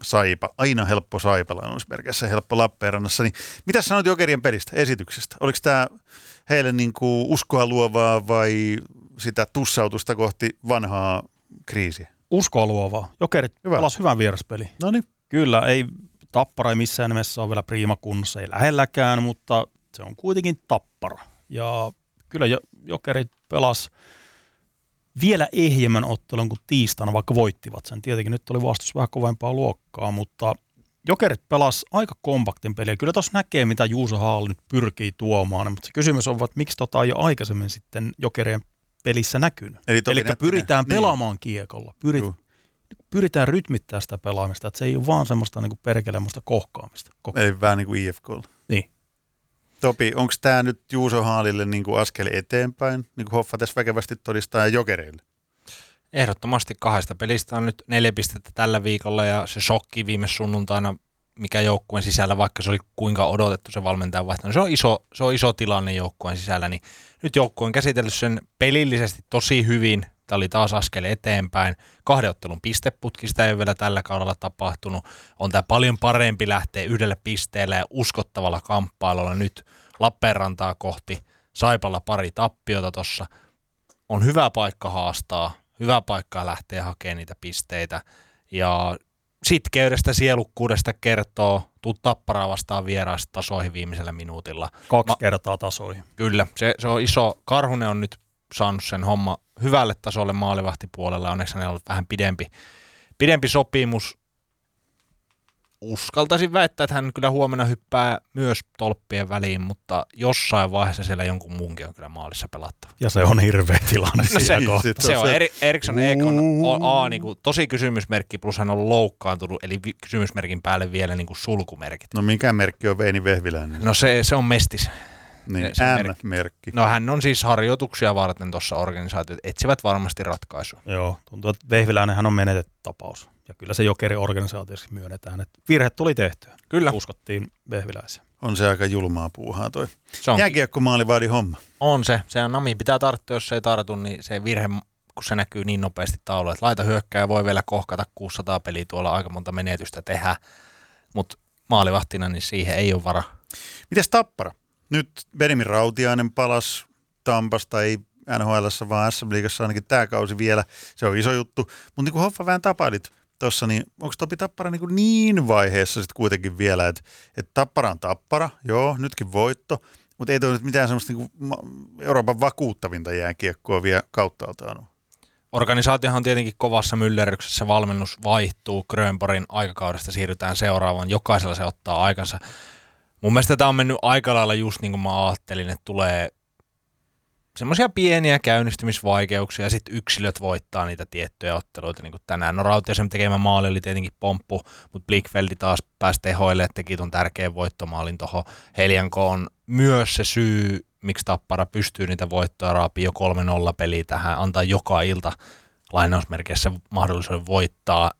Saipa, aina helppo Saipalla, lainausmerkeissä helppo Lappeenrannassa. Niin mitä sanoit Jokerien pelistä, esityksestä? Oliko tämä heille niin kuin uskoa luovaa vai sitä tussautusta kohti vanhaa kriisiä? Uskoa luovaa. Jokerit pelasi hyvän vieraspeli. No niin. Kyllä, ei Tappara ei missään nimessä ole vielä priimakunnossa, ei lähelläkään, mutta se on kuitenkin Tappara. Ja kyllä Jokerit pelasi vielä ehjemmän ottelun kuin tiistaina, vaikka voittivat sen. Tietenkin nyt oli vastus vähän kovempaa luokkaa, mutta Jokerit pelasi aika kompaktin peliä. Kyllä tuossa näkee, mitä Juuso Haalli nyt pyrkii tuomaan, mutta se kysymys on, että miksi ei jo aikaisemmin sitten Jokerien pelissä näkynyt. Eli pyritään pelaamaan kiekolla, pyritään rytmittämään sitä pelaamista, että se ei ole vaan semmoista niin perkelemästä kohkaamista. Eli vähän niin kuin IFK:lla. Niin. Topi, onko tämä nyt Juuso Haalille niin kuin askel eteenpäin, niin kuin Hoffa tässä väkevästi todistaa, ja Jokereille? Ehdottomasti 2 pelistä on nyt 4 pistettä tällä viikolla, ja se shokki viime sunnuntaina, mikä joukkueen sisällä, vaikka se oli kuinka odotettu se valmentajan vaihto, niin se on iso tilanne joukkueen sisällä, niin nyt joukkue on käsitellyt sen pelillisesti tosi hyvin. Tämä oli taas askel eteenpäin. 2 ottelun pisteputki, sitä ei ole vielä tällä kaudella tapahtunut. On tämä paljon parempi lähteä 1 pisteellä ja uskottavalla kamppailulla nyt Lappeenrantaa kohti. Saipalla pari tappiota tuossa. On hyvä paikka haastaa, hyvä paikka lähteä hakemaan niitä pisteitä. Ja sitkeydestä, sielukkuudesta kertoo, tuu Tapparaa vastaan vieraista tasoihin viimeisellä minuutilla. 2 kertaa tasoihin. Kyllä, se on iso. Karhunen on nyt saanut sen homma hyvälle tasolle maalivahtipuolella. Onneksi hänellä on ollut vähän pidempi sopimus. Uskaltaisin väittää, että hän kyllä huomenna hyppää myös tolppien väliin, mutta jossain vaiheessa siellä jonkun muunkin on kyllä maalissa pelattava. Ja se on hirveä tilanne. Se on Eriksson Ekon niin kuin tosi kysymysmerkki, plus hän on loukkaantunut, eli kysymysmerkin päälle vielä niin kuin sulkumerkit. No mikä merkki on Veini Vehviläinen? No se on Mestis. Niin, M-merkki. No hän on siis harjoituksia varten tuossa organisaatiot, etsivät varmasti ratkaisua. Joo, tuntuu, että Vehviläinenhän on menetetty tapaus. Ja kyllä se Jokerin organisaatiossa myönnetään, että virhe tuli tehtyä. Kyllä. Uskottiin Vehviläisiä. On se aika julmaa puuhaa toi jääkiekko-maalivahdin homma. On se. Se on nami pitää tarttua, jos se ei tartu, niin se virhe, kun se näkyy niin nopeasti taululla, että laita hyökkää voi vielä kohkata 600 peliä tuolla, aika monta menetystä tehdä. Mutta maalivahtina, niin siihen ei ole vara. Mites Tappara? Nyt Benjamin Rautiainen palasi Tampasta, ei NHL:ssä vaan SM-liigassa ainakin tämä kausi vielä. Se on iso juttu. Mutta niin kuin Hoffa vähän tapailit tuossa, niin onko Topi Tappara niin vaiheessa sitten kuitenkin vielä, että Tappara on Tappara, joo, nytkin voitto, mutta ei toi nyt mitään semmoista niin Euroopan vakuuttavinta jääkiekkoa vielä kauttaaltaan. Organisaatiohan on tietenkin kovassa myllerryksessä, valmennus vaihtuu, Grönborgin aikakaudesta siirrytään seuraavaan, jokaisella se ottaa aikansa. Mun mielestä tämä on mennyt aika lailla just niin kuin mä ajattelin, että tulee semmoisia pieniä käynnistymisvaikeuksia ja sitten yksilöt voittaa niitä tiettyjä otteluita, niin kuin tänään. No Rautiaisen tekemä maali oli tietenkin pomppu, mutta Blickfeldi taas pääsi tehoille, että teki ton tärkeän voittomaalin tuohon. Helianko on myös se syy, miksi Tappara pystyy niitä voittoja raapii jo 3-0 peliä tähän, antaa joka ilta lainausmerkeissä mahdollisuuden voittaa.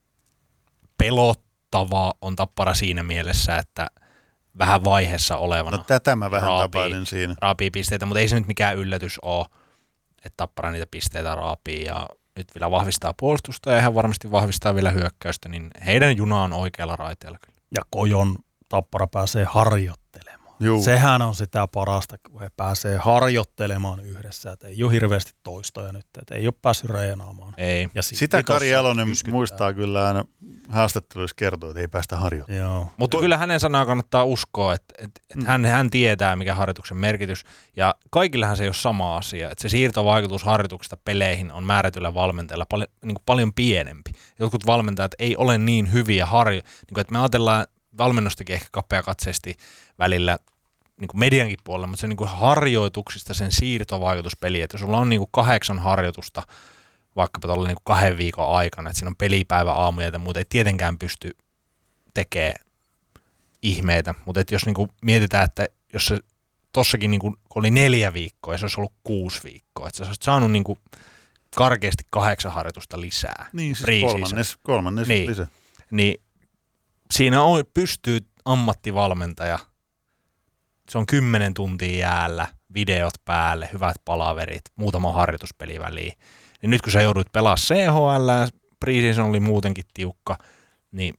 Pelottava on Tappara siinä mielessä, että vähän vaiheessa olevana. No tätä mä vähän tapailin siinä. Raapii pisteitä, mutta ei se nyt mikään yllätys ole, että Tappara niitä pisteitä raapii ja nyt vielä vahvistaa puolustusta ja ihan varmasti vahvistaa vielä hyökkäystä, niin heidän juna on oikealla raiteella kyllä. Ja Kojon Tappara pääsee harjoittelemaan. Juu. Sehän on sitä parasta, kun he pääsee harjoittelemaan yhdessä. Et ei ole hirveästi toistoja nyt, että ei ole päässyt reenaamaan. Ei. Ja sitä Kari Jalonen muistaa kyllä aina haastatteluissa kertoo, että ei päästä harjoittelemaan. Mutta kyllä hänen sanaa kannattaa uskoa, että hän tietää, mikä harjoituksen merkitys. Ja kaikillahan se ei ole sama asia. Että se siirtovaikutus harjoituksesta peleihin on määrätyllä valmentajalla paljon pienempi. Jotkut valmentajat ei ole niin hyviä että me ajatellaan valmennustakin ehkä kapeakatseisesti välillä, niin kuin mediankin puolella, mutta se niin kuin harjoituksista sen siirtovaikutuspeli, että jos sulla on niin kuin 8 harjoitusta vaikkapa tuolla niin kuin 2 viikon aikana, että siinä on pelipäivä, aamuja ja muuta, ei tietenkään pysty tekemään ihmeitä, mutta että jos niin kuin mietitään, että jos se tossakin niin kuin, kun oli 4 viikkoa ja se olisi ollut 6 viikkoa, että sä olisit saanut niin kuin karkeasti 8 harjoitusta lisää. Niin, siis kolmannes niin, lisää. Niin siinä pystyy ammattivalmentaja. Se on 10 tuntia jäällä, videot päälle, hyvät palaverit, muutama harjoituspeli väliin. Niin nyt kun sä joudut pelaamaan CHL, preseason oli muutenkin tiukka, niin